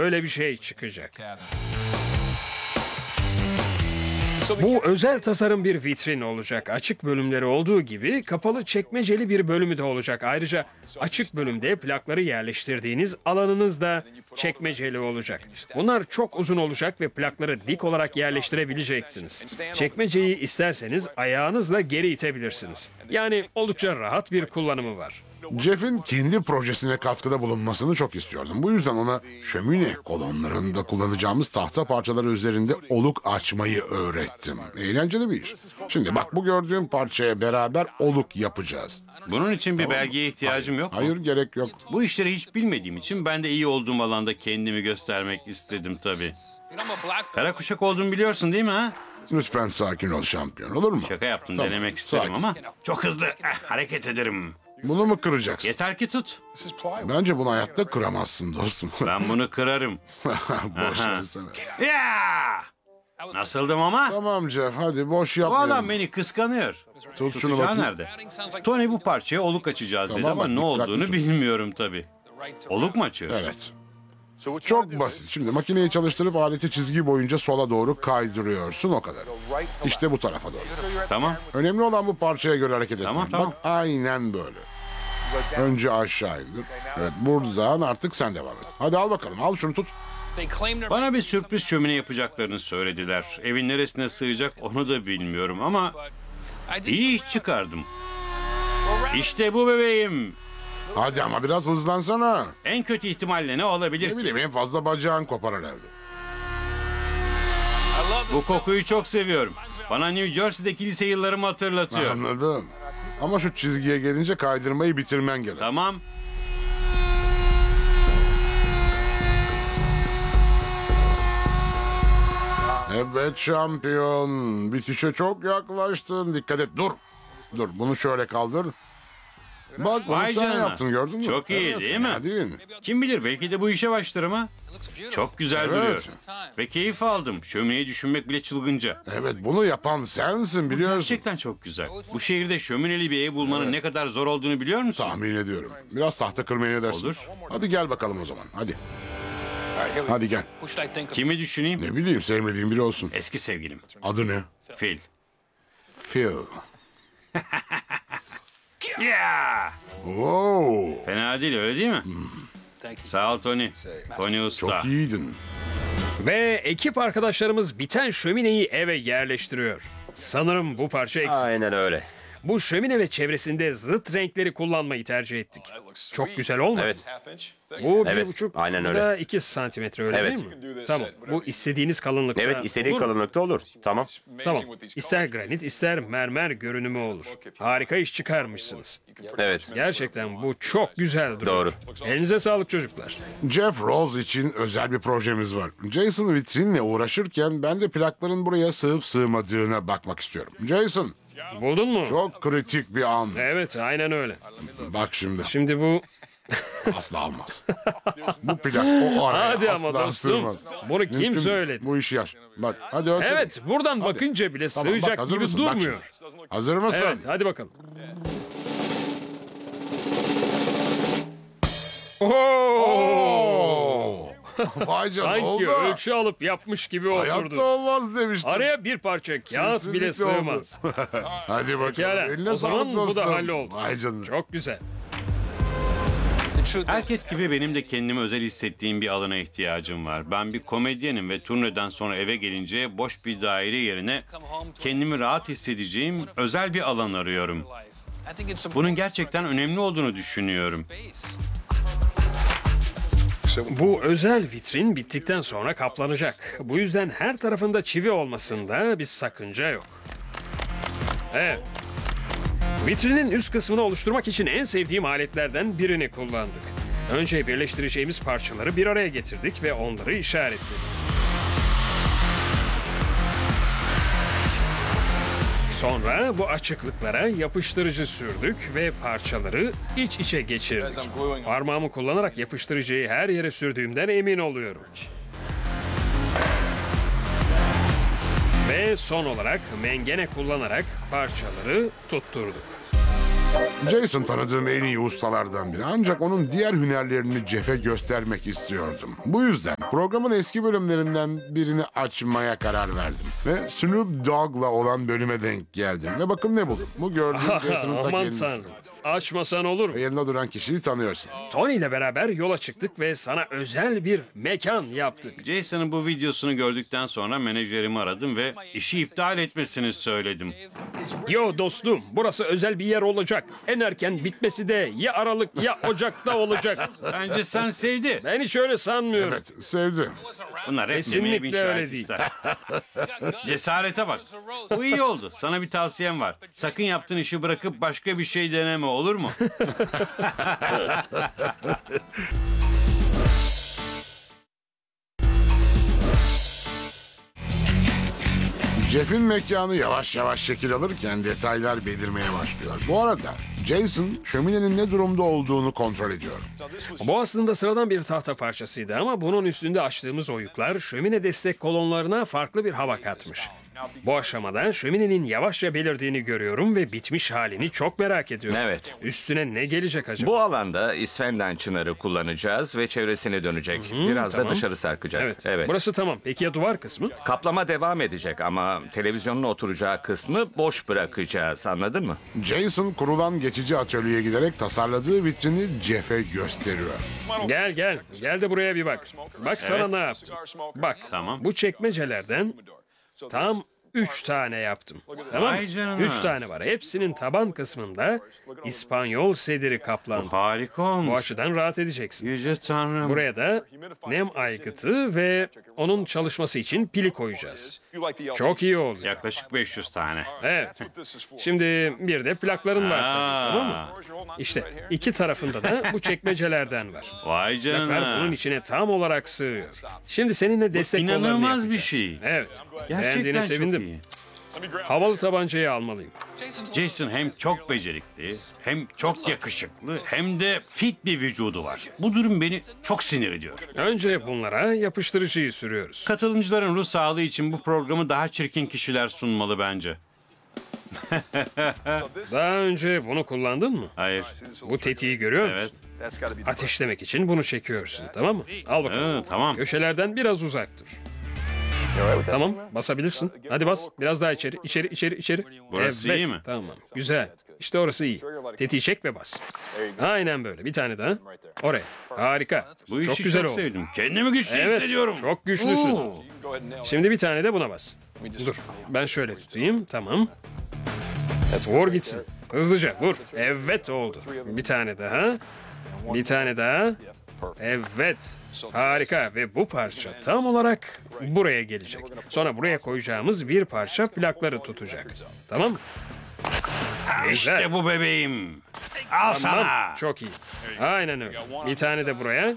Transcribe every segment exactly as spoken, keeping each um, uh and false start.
Öyle bir şey çıkacak. Bu özel tasarım bir vitrin olacak. Açık bölümleri olduğu gibi kapalı çekmeceli bir bölümü de olacak. Ayrıca açık bölümde plakları yerleştirdiğiniz alanınız da çekmeceli olacak. Bunlar çok uzun olacak ve plakları dik olarak yerleştirebileceksiniz. Çekmeceyi isterseniz ayağınızla geri itebilirsiniz. Yani oldukça rahat bir kullanımı var. Jeff'in kendi projesine katkıda bulunmasını çok istiyordum. Bu yüzden ona şömine kolonlarında kullanacağımız tahta parçaları üzerinde oluk açmayı öğrettim. Eğlenceli bir iş. Şimdi bak, bu gördüğün parçaya beraber oluk yapacağız. Bunun için bir belgeye ihtiyacım yok mu? Hayır, gerek yok. Bu işleri hiç bilmediğim için ben de iyi olduğum alanda kendimi göstermek istedim tabii. Kara kuşak olduğumu biliyorsun değil mi ha? Lütfen sakin ol şampiyon, olur mu? Şaka yaptım, Tamam, denemek isterim sakin. ama çok hızlı eh, hareket ederim. Bunu mu kıracaksın? Yeter ki tut. Bence bunu hayatta kıramazsın dostum. Ben bunu kırarım. Boş Aha. versene. Ya! Nasıldım ama? Tamam Jeff, hadi boş Bu adam yapmayalım. beni kıskanıyor. Tut şunu Tutacağı bakayım. nerede? Tony bu parçaya oluk açacağız dedi Tamam, ama bak, ne dikkatli olduğunu tut. bilmiyorum tabii. Oluk mu açıyoruz? Evet. Çok basit. Şimdi makineyi çalıştırıp aleti çizgi boyunca sola doğru kaydırıyorsun, o kadar. İşte bu tarafa doğru. Tamam. Önemli olan bu parçaya göre hareket etmek. Tamam, tamam. Bak, aynen böyle. Önce aşağı indir. Evet, buradan artık sen devam et. Hadi al bakalım, al şunu tut. Bana bir sürpriz şömine yapacaklarını söylediler. Evin neresine sığacak onu da bilmiyorum ama iyi iş çıkardım. İşte bu bebeğim. Hadi ama biraz hızlansana. En kötü ihtimalle ne olabilir Ne ki? bileyim, en fazla bacağın kopar herhalde. Bu kokuyu çok seviyorum. Bana New Jersey'deki lise yıllarımı hatırlatıyor. Anladım. Ama şu çizgiye gelince kaydırmayı bitirmen gerek. Tamam. Evet şampiyon. Bitişe çok yaklaştın. Dikkat et, dur. Dur, bunu şöyle kaldır. Bak, bunu Vay sen canına. yaptın, gördün mü? Çok iyi, Evet, değil fena mi? Değil mi? Kim bilir, belki de bu işe başlarım ha. Çok güzel Evet. duruyor. Ve keyif aldım. Şömineyi düşünmek bile çılgınca. Evet, bunu yapan sensin, biliyorsun. Gerçekten çok güzel. Bu şehirde şömineli bir ev bulmanın ne kadar zor olduğunu biliyor musun? Tahmin ediyorum. Biraz tahta kırmaya ne dersin? Olur. Hadi gel bakalım o zaman, hadi. Hadi gel. Kimi düşüneyim? Ne bileyim, sevmediğim biri olsun. Eski sevgilim. Adı ne? Phil. Phil. Yeah! Wow. Fena değil, öyle değil mi? Sağ ol Tony. Tony Usta. Çok iyiydin. Ve ekip arkadaşlarımız biten şömineyi eve yerleştiriyor. Sanırım bu parça eksik. Aynen öyle. Bu şömine ve çevresinde zıt renkleri kullanmayı tercih ettik. Çok güzel olmadı. Evet. Bu bir Evet, buçuk, aynen bu öyle. da iki santimetre, öyle Evet. değil mi? Tamam. Bu istediğiniz kalınlıkta. Evet, istediğin olur mu? kalınlıkta olur. Tamam. Tamam. İster granit ister mermer görünümü olur. Harika iş çıkarmışsınız. Evet. Gerçekten bu çok güzel duruyor. Doğru. Elinize sağlık çocuklar. Jeff Rose için özel bir projemiz var. Jason vitrinle uğraşırken ben de plakların buraya sığıp sığmadığına bakmak istiyorum. Jason, Buldun mu? çok kritik bir an. Evet, aynen öyle. Bak şimdi, Şimdi bu... asla almaz. Bu plak o araya Hadi asla ama dostum. sığmaz. Bunu kim Mümkün- söyledi? Bu işi yaş. Bak, hadi ölçelim. Evet, buradan Hadi. bakınca bile Tamam, bak, sığacak hazır gibi mısın? Bak durmuyor. şimdi. Hazır mısın? Evet, hadi bakalım. Oo! Oo! Vay canına, Sanki oldu. ölçü alıp yapmış gibi Hayatta oturdu. olmaz demiştim. Araya bir parça kağıt bile Kesinlikle oldu. sığmaz. Hadi bakalım. Pekala, Eline o zaman sağlık bu da dostum. halloldu. Vay canına. Çok güzel. Herkes gibi benim de kendimi özel hissettiğim bir alana ihtiyacım var. Ben bir komedyenim ve turneden sonra eve gelince boş bir daire yerine kendimi rahat hissedeceğim özel bir alan arıyorum. Bunun gerçekten önemli olduğunu düşünüyorum. Bu özel vitrin bittikten sonra kaplanacak. Bu yüzden her tarafında çivi olmasında bir sakınca yok. Evet. Vitrinin üst kısmını oluşturmak için en sevdiğim aletlerden birini kullandık. Önce birleştireceğimiz parçaları bir araya getirdik ve onları işaretledik. Sonra bu açıklıklara yapıştırıcı sürdük ve parçaları iç içe geçirdik. Parmağımı kullanarak yapıştırıcıyı her yere sürdüğümden emin oluyorum. Ve son olarak mengene kullanarak parçaları tutturduk. Jason tanıdığım en iyi ustalardan biri. Ancak onun diğer hünerlerini Jeff'e göstermek istiyordum. Bu yüzden programın eski bölümlerinden birini açmaya karar verdim. Ve Snoop Dogg'la olan bölüme denk geldim. Ve bakın ne buldum. Bu gördüğüm Jason'ın ta Aman kendisi. tanrım. Açmasan olur mu? Ve yanında duran kişiyi tanıyorsun. Tony ile beraber yola çıktık ve sana özel bir mekan yaptık. Jason'ın bu videosunu gördükten sonra menajerimi aradım ve işi iptal etmesini söyledim. Yo dostum, burası özel bir yer olacak. En erken bitmesi de ya Aralık ya Ocak'ta olacak. Bence sen sevdi. Ben hiç öyle sanmıyorum. Evet, sevdim. Bunlar hep Kesinlikle demeye bin öyle şahit değil. ister. Cesarete bak. Bu iyi oldu. Sana bir tavsiyem var. Sakın yaptığın işi bırakıp başka bir şey deneme, olur mu? Jeff'in mekanı yavaş yavaş şekil alırken detaylar belirmeye başlıyor. Bu arada Jason şöminenin ne durumda olduğunu kontrol ediyor. Bu aslında sıradan bir tahta parçasıydı ama bunun üstünde açtığımız oyuklar şömine destek kolonlarına farklı bir hava katmış. Bu aşamada şöminenin yavaşça belirdiğini görüyorum ve bitmiş halini çok merak ediyorum. Evet. Üstüne ne gelecek acaba? Bu alanda İsfenden çınarı kullanacağız ve çevresine dönecek. Biraz tamam. da dışarı sarkacak. Evet. Evet. Burası tamam. Peki ya duvar kısmı? Kaplama devam edecek ama televizyonun oturacağı kısmı boş bırakacağız. Anladın mı? Jason kurulan geçici atölyeye giderek tasarladığı vitrini Jeff'e gösteriyor. Gel gel. Gel de buraya bir bak. Bak sana Evet. ne yaptım. Bak. Tamam. Bu çekmecelerden tam üç tane yaptım. Tamam mı? Vay canına. Üç tane var. Hepsinin taban kısmında İspanyol sediri kaplandı. Harika Bu olmuş. açıdan rahat edeceksin. Yüce Tanrım. Buraya da nem aygıtı ve onun çalışması için pili koyacağız. Çok iyi olacak. Yaklaşık beş yüz tane. Evet. Şimdi bir de plakların var tabii, Aa. tamam mı? İşte iki tarafında da bu çekmecelerden var. Vay Plaklar canına. bunun içine tam olarak sığıyor. Şimdi seninle destek kollarını İnanılmaz bir yapacağız. şey. Evet. Gerçekten Beğendiğine çok sevindim. iyi. Havalı tabancayı almalıyım. Jason hem çok becerikli, hem çok yakışıklı, hem de fit bir vücudu var. Bu durum beni çok sinir ediyor. Önce bunlara yapıştırıcıyı sürüyoruz. Katılımcıların ruh sağlığı için bu programı daha çirkin kişiler sunmalı bence. Daha önce bunu kullandın mı? Hayır. Bu tetiği görüyor musun? Evet. Ateşlemek için bunu çekiyorsun, tamam mı? Al bakalım. Hı, tamam. Köşelerden biraz uzak dur. Tamam, basabilirsin. Hadi bas. Biraz daha içeri, içeri, içeri, içeri. Burası evet, iyi mi? Tamam, güzel. İşte orası iyi. Tetiği çek ve bas. Aynen böyle. Bir tane daha. Oraya. Harika. Bu çok işi güzel çok oldu. sevdim. Kendimi güçlü Evet, hissediyorum. çok güçlüsün. Oo. Şimdi bir tane de buna bas. Dur, ben şöyle tutayım. Tamam. Vur gitsin. Hızlıca vur. Evet oldu. Bir tane daha. Bir tane daha. Evet. Harika ve bu parça tam olarak buraya gelecek. Sonra buraya koyacağımız bir parça plakları tutacak. Tamam mı? Güzel. İşte bu bebeğim. Al Tamam. sana. Çok iyi. Aynen öyle. Bir tane de buraya.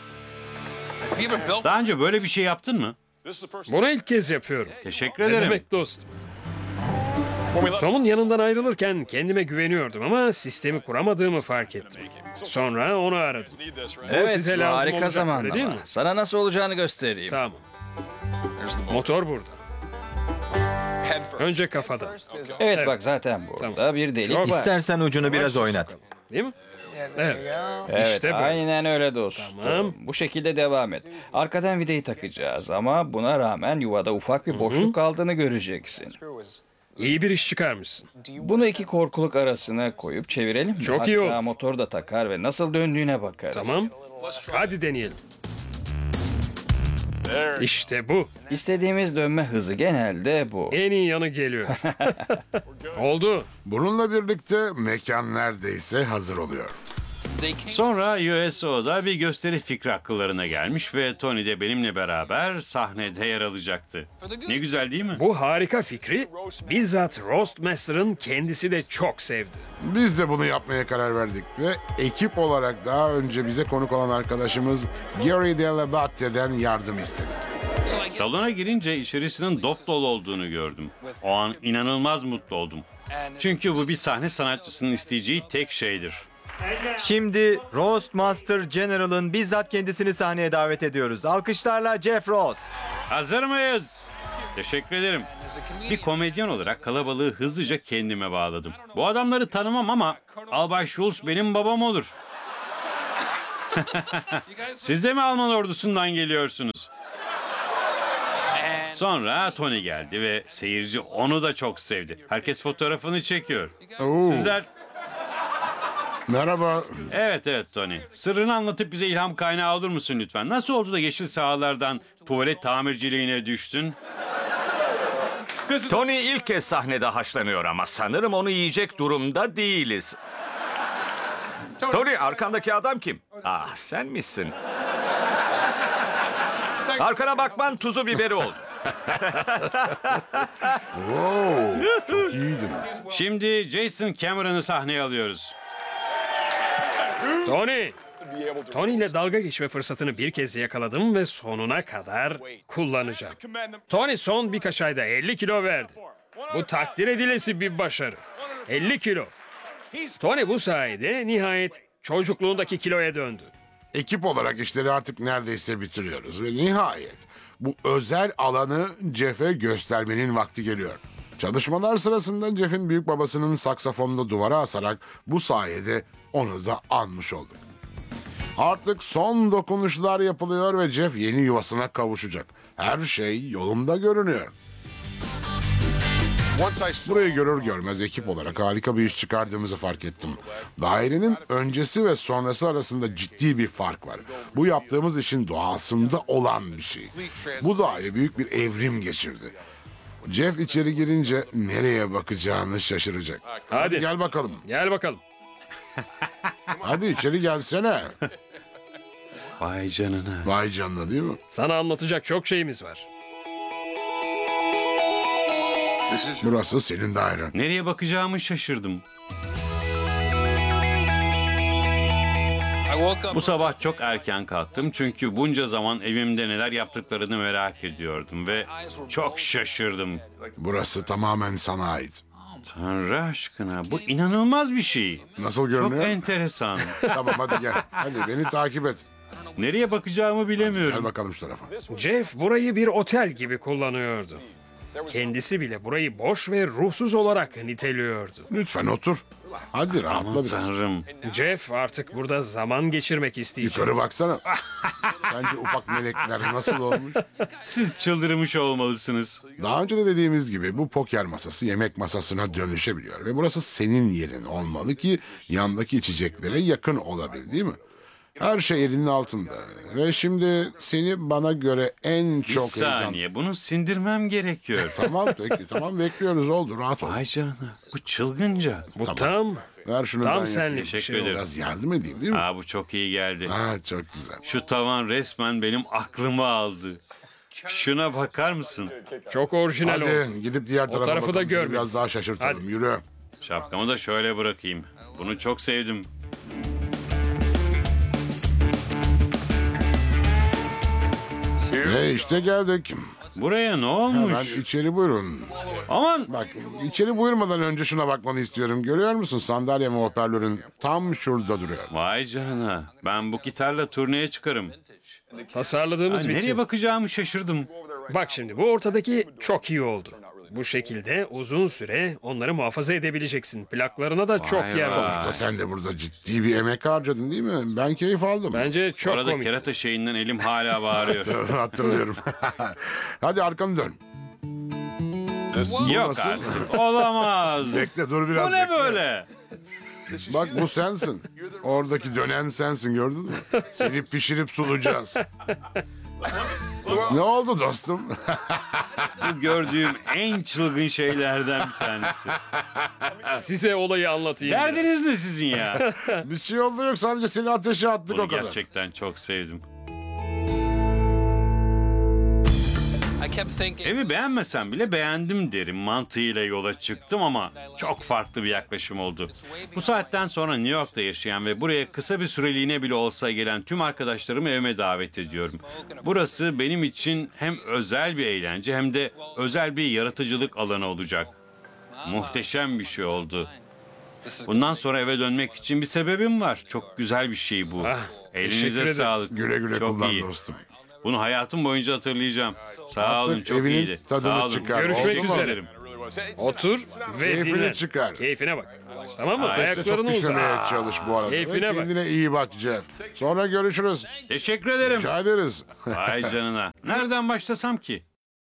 Daha önce böyle bir şey yaptın mı? Bunu ilk kez yapıyorum. Teşekkür Ne ederim. demek dostum? Tom'un yanından ayrılırken kendime güveniyordum ama sistemi kuramadığımı fark ettim. Sonra onu aradım. O Evet, size bu lazım harika olacak, zamanlama. öyle değil mi? Sana nasıl olacağını göstereyim. Tamam. Motor burada. Önce kafadan. Evet, Evet. bak zaten burada Tamam. bir delik Çok- var. İstersen ucunu biraz Yavaşça oynat. sokalım, değil mi? Evet. Evet, İşte bu. aynen öyle dostum. Tamam. Bu şekilde devam et. Arkadan vidayı takacağız ama buna rağmen yuvada ufak bir boşluk kaldığını göreceksin. İyi bir iş çıkarmışsın. Bunu iki korkuluk arasına koyup çevirelim mi? Çok Hatta iyi olur. motoru da takar ve nasıl döndüğüne bakarız. Tamam. Hadi deneyelim. İşte bu. İstediğimiz dönme hızı genelde bu. En iyi yanı geliyor. Oldu. Bununla birlikte mekan neredeyse hazır oluyor. Sonra U S O'da bir gösteri fikri akıllarına gelmiş ve Tony de benimle beraber sahnede yer alacaktı. Ne güzel değil mi? Bu harika fikri bizzat Roastmaster'ın kendisi de çok sevdi. Biz de bunu yapmaya karar verdik ve ekip olarak daha önce bize konuk olan arkadaşımız Gary Delabatte'den yardım istedik. Salona girince içerisinin dop dolu olduğunu gördüm. O an inanılmaz mutlu oldum. Çünkü bu bir sahne sanatçısının isteyeceği tek şeydir. Şimdi Roastmaster General'ın bizzat kendisini sahneye davet ediyoruz. Alkışlarla Jeff Ross. Hazır mıyız? Teşekkür ederim. Bir komedyen olarak kalabalığı hızlıca kendime bağladım. Bu adamları tanımam ama Albay Schultz benim babam olur. Siz de mi Alman ordusundan geliyorsunuz? Sonra Tony geldi ve seyirci onu da çok sevdi. Herkes fotoğrafını çekiyor. Oo, Sizler... merhaba. Evet evet Tony. Sırrını anlatıp bize ilham kaynağı olur musun lütfen? Nasıl oldu da yeşil sahalardan tuvalet tamirciliğine düştün? Tony ilk kez sahnede haşlanıyor ama sanırım onu yiyecek durumda değiliz. Tony, arkandaki adam kim? Ah, sen misin? Arkana bakman tuzu biberi oldu. Wow, çok iyiydin. Şimdi Jason Cameron'ı sahneye alıyoruz. Tony! Tony ile dalga geçme fırsatını bir kez yakaladım ve sonuna kadar kullanacağım. Tony son birkaç ayda elli kilo verdi. Bu takdir edilesi bir başarı. elli kilo. Tony bu sayede nihayet çocukluğundaki kiloya döndü. Ekip olarak işleri artık neredeyse bitiriyoruz ve nihayet bu özel alanı Jeff'e göstermenin vakti geliyor. Çalışmalar sırasında Jeff'in büyük babasının saksafonunu duvara asarak bu sayede onu da anmış olduk. Artık son dokunuşlar yapılıyor ve Jeff yeni yuvasına kavuşacak. Her şey yolunda görünüyor. Burayı görür görmez ekip olarak harika bir iş çıkardığımızı fark ettim. Dairenin öncesi ve sonrası arasında ciddi bir fark var. Bu yaptığımız işin doğasında olan bir şey. Bu daire büyük bir evrim geçirdi. Jeff içeri girince nereye bakacağını şaşıracak. Hadi. Gel bakalım. Gel bakalım. Hadi içeri gelsene. Vay canına. Vay canına değil mi? Sana anlatacak çok şeyimiz var. Burası senin dairen. Nereye bakacağımı şaşırdım. Bu sabah çok erken kalktım çünkü bunca zaman evimde neler yaptıklarını merak ediyordum ve çok şaşırdım. Burası tamamen sana ait. Tanrı aşkına bu inanılmaz bir şey. Nasıl Çok görünüyor? enteresan. Tamam hadi gel. Hadi beni takip et. Nereye bakacağımı Gel bilemiyorum. bakalım şu tarafa. Jeff burayı bir otel gibi kullanıyordu. Kendisi bile burayı boş ve ruhsuz olarak niteliyordu. Lütfen otur. Hadi rahatla Aman biraz. tanrım. Jeff artık burada zaman geçirmek isteyecek. Yukarı baksana. Bence ufak melekler nasıl olmuş? Siz çıldırmış olmalısınız. Daha önce de dediğimiz gibi bu poker masası yemek masasına dönüşebiliyor. Ve burası senin yerin olmalı ki yandaki içeceklere yakın olabil, değil mi? Her şey elinin altında. Ve şimdi seni bana göre en Bir çok heyecan... saniye bunu sindirmem gerekiyor. Tamam peki tamam bekliyoruz oldu rahat ol. Vay canına bu çılgınca. Bu Tamam. tam, Ver şunu tam ben senlik yapayım. bir Teşekkür şey oldu. ederim. Biraz yardım edeyim değil mi? Aa bu çok iyi geldi. Ha çok güzel. Şu tavan resmen benim aklımı aldı. Şuna bakar mısın? Çok orijinal oldu. Hadi gidip diğer tarafa tarafı da bakalım. Seni görmeyiz. Biraz daha şaşırtalım. Hadi. Yürü. Şapkamı da şöyle bırakayım. Bunu çok sevdim. Ve işte geldik. Buraya ne Hemen olmuş? içeri buyurun. Aman Bak içeri buyurmadan önce şuna bakmanı istiyorum. Görüyor musun sandalye ve hoparlörün tam şurada duruyor. vay canına. Ben bu gitarla turneye çıkarım. Tasarladığımız Ay, nereye vitrin. bakacağımı şaşırdım. Bak şimdi bu ortadaki çok iyi oldu. Bu şekilde uzun süre onları muhafaza edebileceksin. Plaklarına da çok Vay yer vay. var. Sonuçta sen de burada ciddi bir emek harcadın değil mi? Ben keyif aldım. Bence çok Orada komik. kerata şeyinden elim hala bağırıyor. Hatırlıyorum. Hadi arkanı dön. Yok nasıl? artık. Olamaz. Bekle dur biraz Bu ne bekle. böyle? Bak bu sensin. Oradaki dönen sensin gördün mü? Seni pişirip sunacağız. Ne oldu dostum? Bu gördüğüm en çılgın şeylerden bir tanesi. Size olayı anlatayım. biraz. Derdiniz ne sizin ya? Bir şey oldu yok sadece seni ateşe attık Bunu o kadar. gerçekten çok sevdim. I kept thinking, Evi beğenmesem bile beğendim derim mantığıyla yola çıktım ama çok farklı bir yaklaşım oldu. Bu saatten sonra New York'ta yaşayan ve buraya kısa bir süreliğine bile olsa gelen tüm arkadaşlarımı evime davet ediyorum. Burası benim için hem özel bir eğlence hem de özel bir yaratıcılık alanı olacak. Muhteşem bir şey oldu. Bundan sonra eve dönmek için bir sebebim var. Çok güzel bir şey bu. Ah, teşekkür Elinize ederiz. sağlık. Güle güle Çok kullan iyi. dostum. Bunu hayatım boyunca hatırlayacağım. Sağ olun, Artık çok evinin iyiydi. tadını Sağ olun. çıkar. Görüşmek Oldu mu? üzere. Otur ve Keyfini dinlen. çıkar. Keyfine bak. Tamam mı? İşte çok Ayaklarını düşmemeye uzat. çalış bu arada. Keyfine Ve bak. kendine iyi bak Jeff. Sonra görüşürüz. Teşekkür ederim. Rica ederiz. Vay canına. Nereden başlasam ki?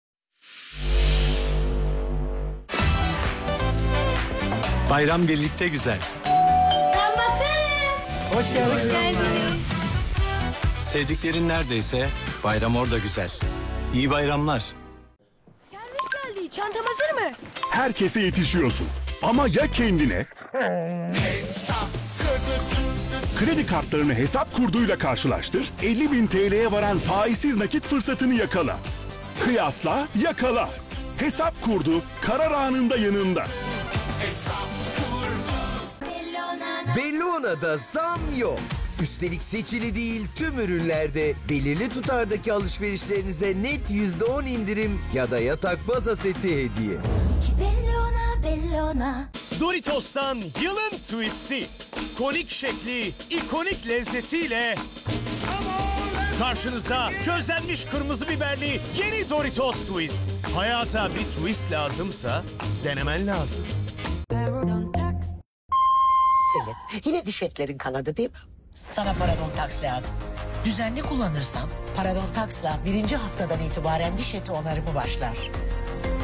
Bayram birlikte güzel. Ben bakarım. Hoş geldiniz. Sevdiklerin neredeyse bayram orada güzel. İyi bayramlar. Servis geldi. Çantam hazır mı? Herkese yetişiyorsun. Ama ya kendine? Kredi kartlarını hesap kurduyla karşılaştır, elli bin T L'ye varan faizsiz nakit fırsatını yakala. Kıyasla, yakala. Hesap kurdu, karar anında yanında. Bellona'da zam yok. Üstelik seçili değil tüm ürünlerde belirli tutardaki alışverişlerinize net yüzde on indirim ya da yatak baza seti hediye. Bellona, Bellona. Doritos'tan yılın twisti. Konik şekli, ikonik lezzetiyle karşınızda közlenmiş kırmızı biberli yeni Doritos Twist. Hayata bir twist lazımsa denemen lazım. Selin, yine diş etlerin kanadı değil mi? Sana Parodontax lazım. Düzenli kullanırsan Parodontax'la birinci haftadan itibaren diş eti onarımı başlar.